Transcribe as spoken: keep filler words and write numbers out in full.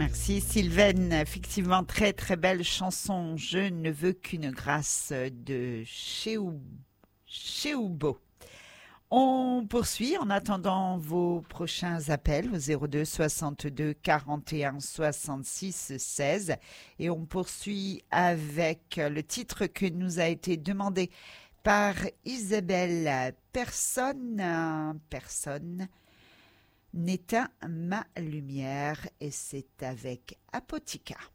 Merci Sylvaine, effectivement très très belle chanson. Je ne veux qu'une grâce de Chéou- Chéoubo. On poursuit en attendant vos prochains appels au zéro deux soixante-deux quarante et un soixante-six seize et on poursuit avec le titre que nous a été demandé par Isabelle. Personne, euh, personne n'éteint ma lumière et c'est avec Apotica.